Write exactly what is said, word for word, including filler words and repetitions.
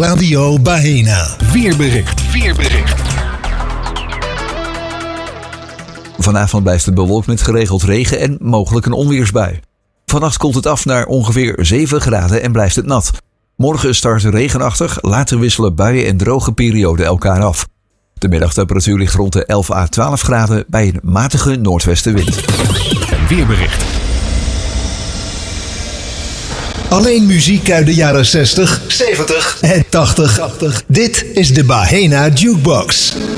Radio Bahena. Weerbericht. Weerbericht. Vanavond blijft het bewolkt met geregeld regen en mogelijk een onweersbui. Vannacht koelt het af naar ongeveer zeven graden en blijft het nat. Morgen start regenachtig, later wisselen buien en droge perioden elkaar af. De middagtemperatuur ligt rond de elf à twaalf graden bij een matige noordwestenwind. Weerbericht. Alleen muziek uit de jaren zestig, zeventig en tachtig. Dit is de Bahena Jukebox.